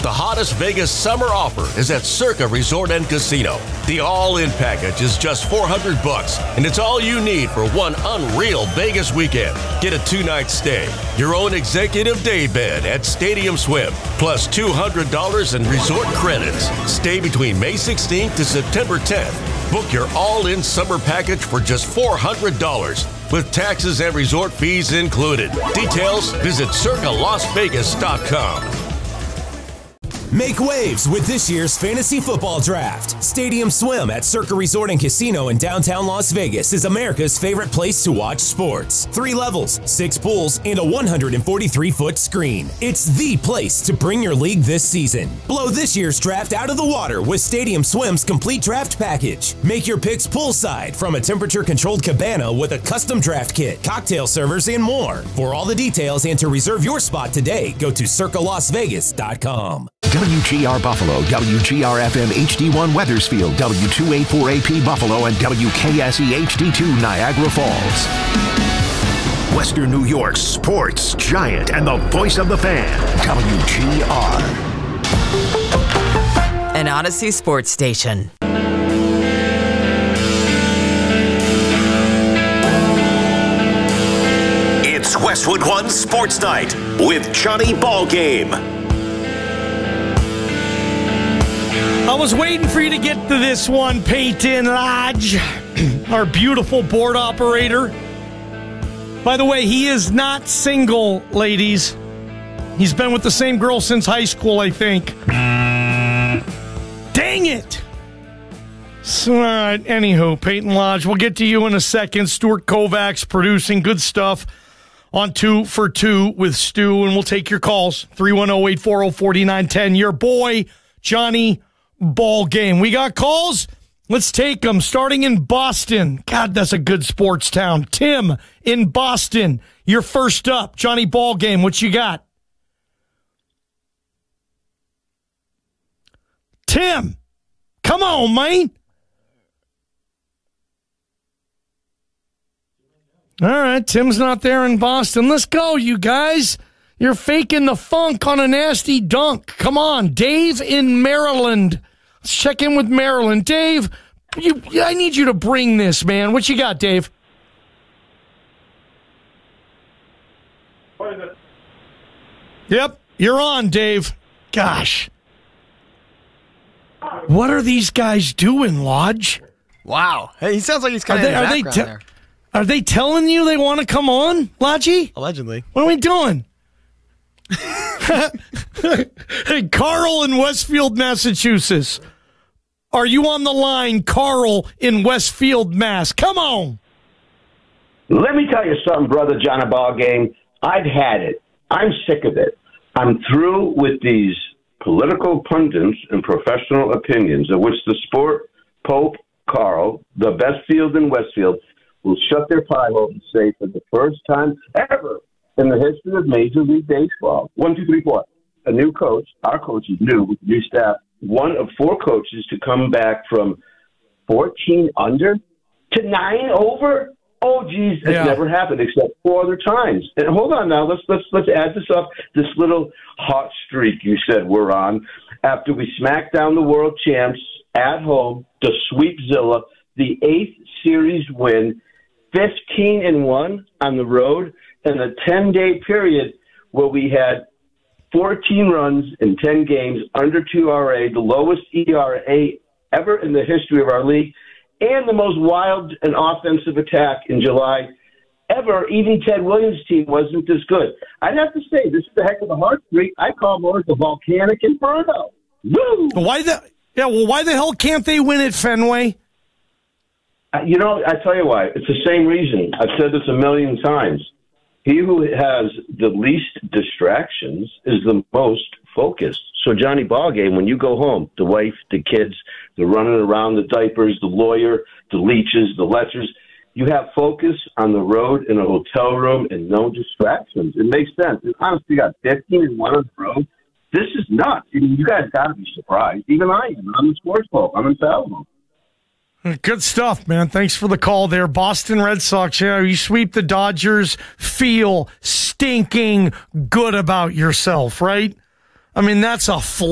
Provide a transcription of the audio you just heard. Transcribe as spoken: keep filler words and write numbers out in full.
The hottest Vegas summer offer is at Circa Resort and Casino. The all-in package is just four hundred bucks, and it's all you need for one unreal Vegas weekend. Get a two-night stay, your own executive day bed at Stadium Swim, plus two hundred dollars in resort credits. Stay between May sixteenth to September tenth. Book your all-in summer package for just four hundred dollars, with taxes and resort fees included. Details, visit circa las vegas dot com. Make waves with this year's fantasy football draft. Stadium Swim at Circa Resort and Casino in downtown Las Vegas is America's favorite place to watch sports. Three levels, six pools, and a one hundred forty-three foot screen. It's the place to bring your league this season. Blow this year's draft out of the water with Stadium Swim's complete draft package. Make your picks poolside from a temperature-controlled cabana with a custom draft kit, cocktail servers, and more. For all the details and to reserve your spot today, go to circa las vegas dot com. W G R Buffalo, W G R F M H D one Weathersfield, W two eighty-four A P Buffalo, and W K S E H D two Niagara Falls. Western New York's sports giant and the voice of the fan, W G R. An Odyssey sports station. It's Westwood One Sports Night with Johnny Ballgame. I was waiting for you to get to this one, Peyton Lodge, our beautiful board operator. By the way, he is not single, ladies. He's been with the same girl since high school, I think. Dang it! So, all right, anywho, Peyton Lodge, we'll get to you in a second. Stuart Kovacs producing good stuff on Two for Two with Stu, and we'll take your calls. three one zero, eight four zero, four nine one zero. Your boy, Johnny Ballgame. We got calls? Let's take them. Starting in Boston. God, that's a good sports town. Tim in Boston. You're first up. Johnny Ballgame. What you got? Tim. Come on, man. All right. Tim's not there in Boston. Let's go, you guys. You're faking the funk on a nasty dunk. Come on, Dave in Maryland. Let's check in with Maryland. Dave, you, I need you to bring this, man. What you got, Dave? What is it? Yep, you're on, Dave. Gosh. What are these guys doing, Lodge? Wow. Hey, he sounds like he's kind of in the are they background te- there. Are they telling you they want to come on, Lodgy? Allegedly. What are we doing? Hey, Carl in Westfield, Massachusetts. Are you on the line, Carl in Westfield, Mass? Come on. Let me tell you something, brother Johnny Ballgame. I've had it. I'm sick of it. I'm through with these political pundits and professional opinions of which the sport Pope, Carl, the best field in Westfield, will shut their pie hole and say for the first time ever in the history of Major League Baseball, one, two, three, four, a new coach, our coach is new with new staff, one of four coaches to come back from fourteen under to nine over. Oh, geez, it's Yeah. never happened except four other times. And hold on now, let's let's let's add this up. This little hot streak you said we're on after we smacked down the world champs at home, the Sweepzilla, the eighth series win, fifteen and one on the road, and a ten-day period where we had fourteen runs in ten games, under two R A, the lowest E R A ever in the history of our league, and the most wild and offensive attack in July ever. Even Ted Williams' team wasn't this good. I'd have to say, this is a heck of a hard streak. I call more the volcanic inferno. Woo! Why the yeah? Well, why the hell can't they win at Fenway? Uh, You know, I tell you why. It's the same reason. I've said this a million times. He who has the least distractions is the most focused. So, Johnny Ballgame, when you go home, the wife, the kids, the running around, the diapers, the lawyer, the leeches, the lechers, you have focus on the road in a hotel room and no distractions. It makes sense. And honestly, you got fifteen and one on the road. This is nuts. I mean, you guys got to be surprised. Even I am. I'm a sports ball. I'm infallible. Good stuff, man. Thanks for the call there. Boston Red Sox, yeah, you sweep the Dodgers, feel stinking good about yourself, right? I mean, that's a